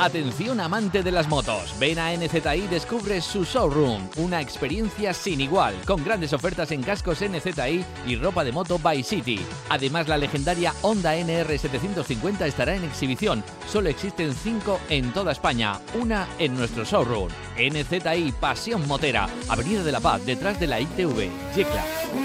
Atención amante de las motos, ven a NZI y descubre su showroom, una experiencia sin igual, con grandes ofertas en cascos NZI y ropa de moto by City. Además, la legendaria Honda NR750 estará en exhibición. Solo existen 5 en toda España, una en nuestro showroom. NZI Pasión Motera, Avenida de la Paz, detrás de la ITV, Yecla.